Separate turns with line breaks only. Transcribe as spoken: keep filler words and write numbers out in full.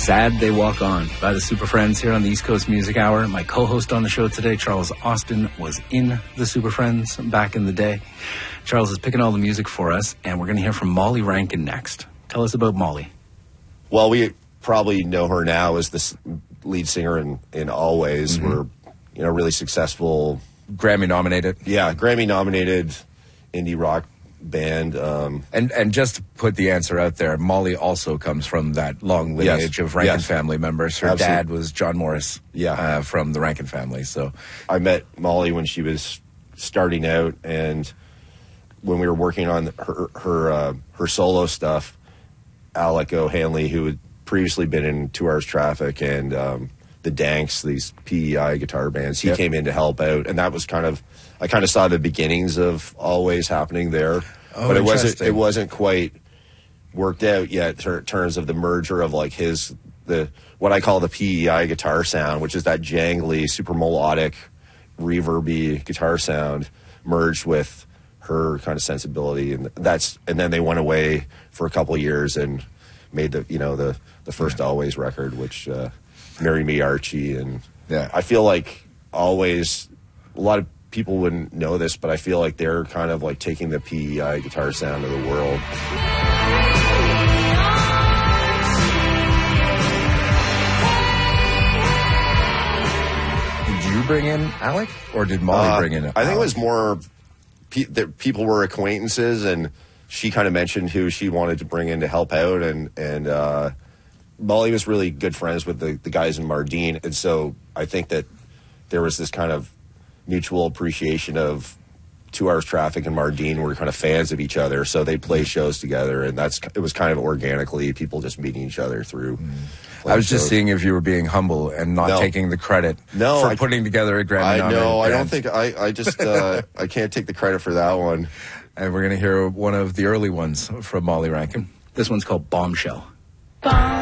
Sad They Walk On by the Super Friends here on the East Coast Music Hour. My co-host on the show today, Charles Austin, was in the Super Friends back in the day. Charles is picking all the music for us, and we're going to hear from Molly Rankin next. Tell us about Molly.
Well, we probably know her now as the lead singer in, in Always. Mm-hmm. We're, you know, really successful.
Grammy nominated.
Yeah, Grammy nominated indie rock band. Um,
and and just to put the answer out there, Molly also comes from that long lineage
yes,
of Rankin
yes.
family members. Her
Absolutely.
dad was John Morris
yeah.
uh, from the Rankin family. So
I met Molly when she was starting out, and when we were working on her her, uh, her solo stuff, Alec O'Hanley, who had previously been in Two Hours Traffic and um, the Danks, these P E I guitar bands, he yep. came in to help out, and that was kind of, I kind of saw the beginnings of Always happening there,
oh,
but it wasn't it wasn't quite worked out yet in terms of the merger of like his the what I call the P E I guitar sound, which is that jangly, super melodic, reverby guitar sound, merged with her kind of sensibility, and that's and then they went away for a couple of years and made the you know the the first yeah. Always record, which uh, Marry Me Archie, and
yeah.
I feel like Always, a lot of people wouldn't know this, but I feel like they're kind of like taking the P E I guitar sound to the world.
Did you bring in Alec, or did Molly
uh,
bring in Alec?
I think it was more pe- that people were acquaintances, and she kind of mentioned who she wanted to bring in to help out, and and uh, Molly was really good friends with the, the guys in Mardine, and so I think that there was this kind of mutual appreciation of Two Hours Traffic and Mardine were kind of fans of each other, so they play shows together, and that's it was kind of organically people just meeting each other through. Mm.
I was just
shows.
seeing if you were being humble and not
no.
taking the credit
no,
for
I,
putting together a Grammy.
I know. I
band.
don't think I. I just uh, I can't take the credit for that one.
And we're going to hear one of the early ones from Molly Rankin.
This one's called Bombshell.
Bomb.